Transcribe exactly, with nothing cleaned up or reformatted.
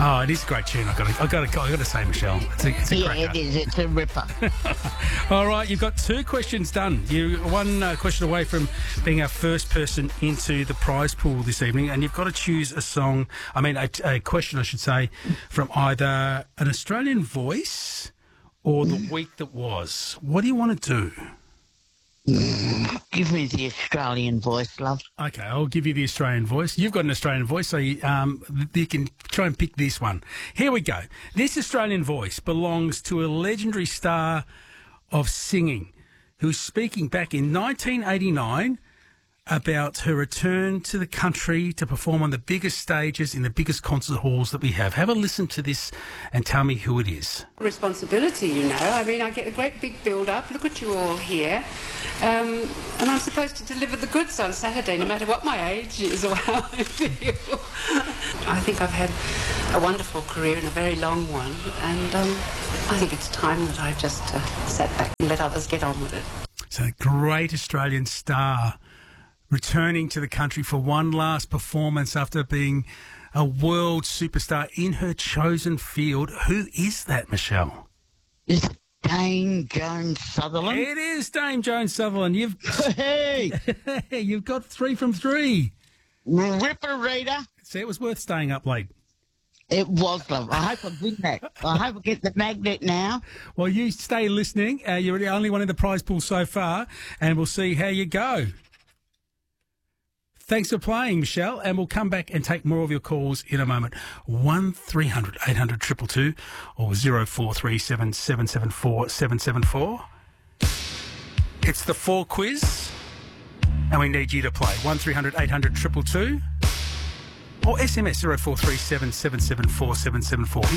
Oh, it is a great tune. I got to, I got to, I got to say, Michelle, it's a, it's a Yeah, cracker. it is. It's a ripper. All right, you've got two questions done. You're one uh, question away from being our first person into the prize pool this evening, and you've got to choose a song. I mean, a, a question, I should say, from either an Australian voice or the week that was. What do you want to do? Give me the Australian voice, love. Okay, I'll give you the Australian voice. You've got an Australian voice, so you, um, you can try and pick this one. Here we go. This Australian voice belongs to a legendary star of singing who's speaking back in nineteen eighty-nine about her return to the country to perform on the biggest stages in the biggest concert halls that we have. Have a listen to this and tell me who it is. Responsibility, you know. I mean, I get a great big build-up. Look at you all here. Um, and I'm supposed to deliver the goods on Saturday, no matter what my age is or how I feel. I think I've had a wonderful career and a very long one, and um, I think it's time that I just uh, sat back and let others get on with it. So a great Australian star returning to the country for one last performance after being a world superstar in her chosen field. Who is that, Michelle? It's Dame Joan Sutherland. It is Dame Joan Sutherland. You've Hey, you've got three from three. ripper reader. See, it was worth staying up late. It was, love. I hope I win that. I hope I get the magnet now. Well, you stay listening. Uh, you're the only one in the prize pool so far, and we'll see how you go. Thanks for playing, Michelle, and we'll come back and take more of your calls in a moment. one three hundred eight hundred two two two or zero four three seven seven seven four seven seven four. It's the four quiz, and we need you to play. one three hundred eight hundred two two two or S M S zero four three seven seven seven four seven seven four.